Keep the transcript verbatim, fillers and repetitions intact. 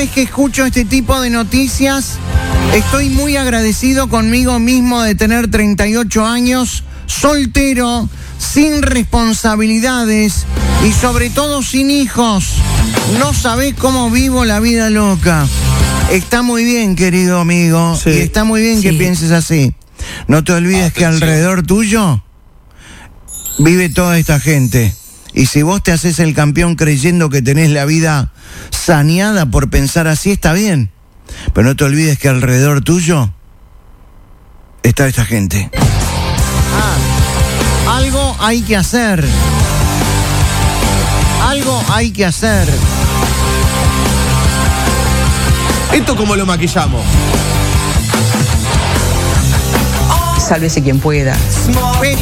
vez que escucho este tipo de noticias, estoy muy agradecido conmigo mismo de tener treinta y ocho años, soltero, sin responsabilidades y sobre todo sin hijos. No sabés cómo vivo la vida loca. Está muy bien, querido amigo, sí. Y está muy bien sí. que pienses así. No te olvides Atención. que alrededor tuyo vive toda esta gente. Y si vos te haces el campeón creyendo que tenés la vida saneada por pensar así, está bien. Pero no te olvides que alrededor tuyo está esta gente. Ah, algo hay que hacer. Algo hay que hacer. ¿Esto cómo lo maquillamos? Sálvese quien pueda. Pero